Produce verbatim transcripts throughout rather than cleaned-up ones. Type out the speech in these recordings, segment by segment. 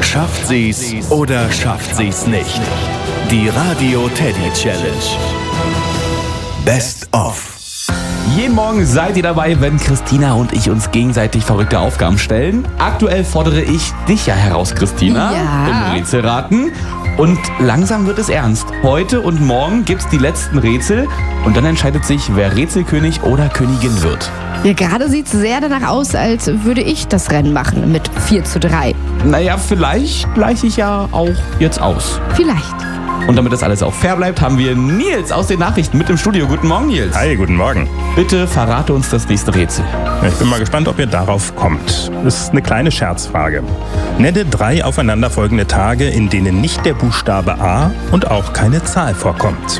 Schafft sie's oder schafft sie's nicht? Die Radio Teddy Challenge. Best of. Jeden Morgen seid ihr dabei, wenn Christina und ich uns gegenseitig verrückte Aufgaben stellen. Aktuell fordere ich dich ja heraus, Christina, Ja. im Rätselraten. Und langsam wird es ernst. Heute und morgen gibt's die letzten Rätsel und dann entscheidet sich, wer Rätselkönig oder Königin wird. Ja, gerade sieht es sehr danach aus, als würde ich das Rennen machen mit vier zu drei. Naja, vielleicht gleiche ich ja auch jetzt aus. Vielleicht. Und damit das alles auch fair bleibt, haben wir Nils aus den Nachrichten mit im Studio. Guten Morgen, Nils. Hi, guten Morgen. Bitte verrate uns das nächste Rätsel. Ich bin mal gespannt, ob ihr darauf kommt. Das ist eine kleine Scherzfrage. Nenne drei aufeinanderfolgende Tage, in denen nicht der Buchstabe A und auch keine Zahl vorkommt.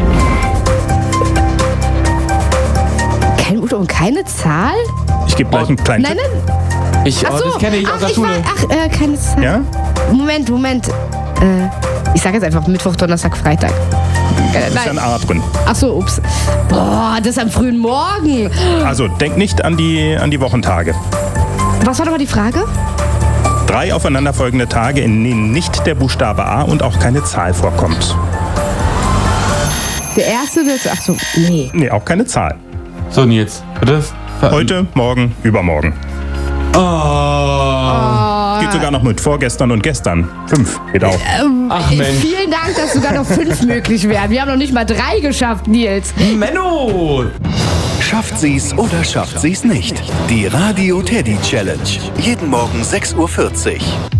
Kein Buch und keine Zahl? Ich gebe gleich einen kleinen Nein, Tipp. nein. Ich, Ach oh, so. das kenne ich ach, aus der ich Schule. War, ach, äh, keine Zahl. Ja? Moment, Moment. Äh, ich sage jetzt einfach Mittwoch, Donnerstag, Freitag. Äh, Ist ja ein nein. A drin. Ach so, ups. Boah, das ist am frühen Morgen. Also denk nicht an die, an die Wochentage. Was war nochmal die Frage? Drei aufeinanderfolgende Tage, in denen nicht der Buchstabe A und auch keine Zahl vorkommt. Der erste, das, ach so, nee. Nee, auch keine Zahl. So, Nils, bitte. ver- Heute, morgen, übermorgen. Oh. Geht sogar noch mit vorgestern und gestern. Fünf geht auch. Ach Mensch. Vielen Dank, dass sogar noch fünf möglich wären. Wir haben noch nicht mal drei geschafft, Nils. Menno! Schafft sie's oder schafft sie's nicht? Die Radio Teddy Challenge. Jeden Morgen sechs Uhr vierzig.